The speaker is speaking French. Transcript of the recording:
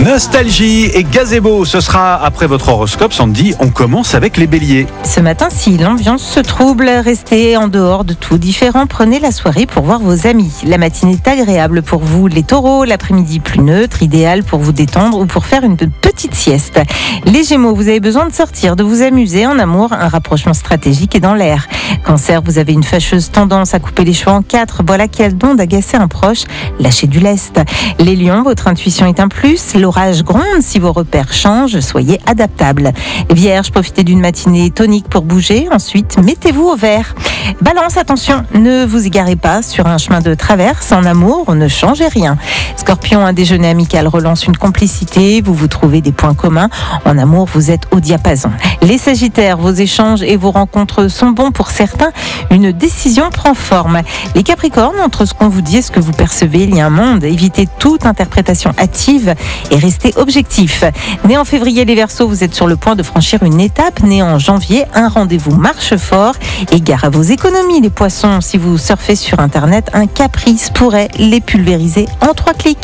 Nostalgie et gazebo, ce sera après votre horoscope. Sandy, on commence avec les béliers. Ce matin, si l'ambiance se trouble, restez en dehors de tout différent. Prenez la soirée pour voir vos amis. La matinée est agréable pour vous, les taureaux. L'après-midi plus neutre, idéal pour vous détendre ou pour faire une petite sieste. Les gémeaux, vous avez besoin de sortir, de vous amuser. En amour, un rapprochement stratégique est dans l'air. Cancer, vous avez une fâcheuse tendance à couper les cheveux en quatre. Voilà qui a le don d'agacer un proche. Lâchez du lest. Les lions, votre intuition est un plus. L'orage gronde si vos repères changent. Soyez adaptables. Vierge, profitez d'une matinée tonique pour bouger. Ensuite, mettez-vous au vert. Balance, attention, ne vous égarez pas sur un chemin de traverse. En amour, ne changez rien. Scorpion, un déjeuner amical relance une complicité. Vous trouvez des points communs. En amour, vous êtes au diapason. Les sagittaires, vos échanges et vos rencontres sont bons pour certains. Une décision prend forme. Les capricornes, entre ce qu'on vous dit et ce que vous percevez, il y a un monde. Évitez toute interprétation hâtive et restez objectif. Né en février, les Verseaux, vous êtes sur le point de franchir une étape. Né en janvier, un rendez-vous marche fort. Et gare à vos économies, les Poissons. Si vous surfez sur Internet, un caprice pourrait les pulvériser en 3 clics.